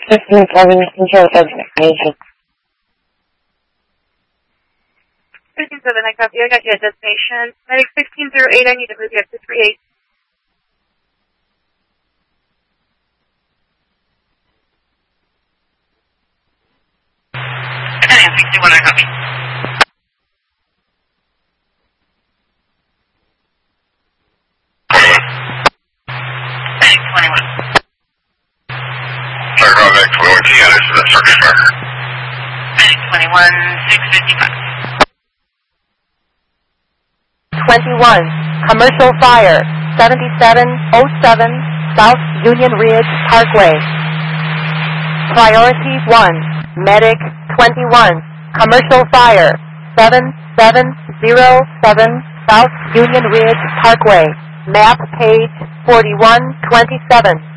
15-7, control destination. 15-7, I copy. I got you at destination. Medic 1608, I need to move you up to 38. Battalion 61, I copy. Medic 21. Sorry about that, 21T, this is a circuit marker. Medic 21, 655. 21, commercial fire, 7707 South Union Ridge Parkway. Priority 1, Medic 21, commercial fire, 7707 South Union Ridge Parkway. Map page 4127.